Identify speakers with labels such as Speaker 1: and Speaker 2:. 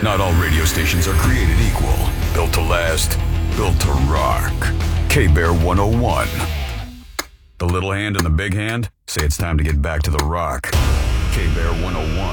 Speaker 1: Not all radio stations are created equal. Built to last, built to rock. K-Bear 101. The little hand and the big hand say it's time to get back to the rock. K-Bear 101.